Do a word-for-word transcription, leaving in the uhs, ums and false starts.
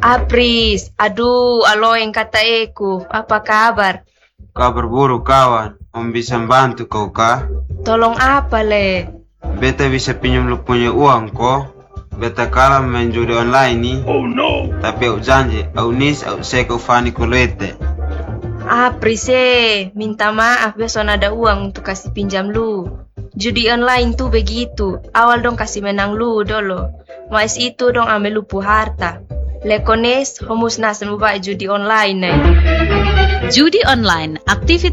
Apris, aduh, alo yang kata Eku, apa kabar? Kabar buruk kawan, om bisa bantu kau kah? Tolong apa le? Beta bisa pinjam lu punya uang kok. Beta kalah main judi online nih. Oh no. Tapi aku janji, aku nis, aku seko fani kulete. Apris eh, minta maaf besok ada uang untuk kasih pinjam lu. Judi online tuh begitu, awal dong kasih menang lu dulu. Mas itu dong ambil lupu harta. Lekones, homus nasen ubah judi online nih. Judi online, aktivitas